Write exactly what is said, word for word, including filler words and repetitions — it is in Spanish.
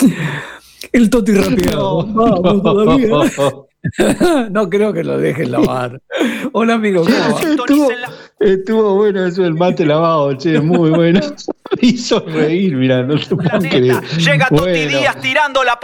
El Toti rapeado. No, Vamos no. todavía. No creo que lo dejen lavar. Hola, amigo, ¿cómo va? Estuvo, estuvo bueno eso del mate lavado, che, muy bueno. Me hizo reír, mirá, no te puedo creer. Llega Toti Bueno. Díaz tirando la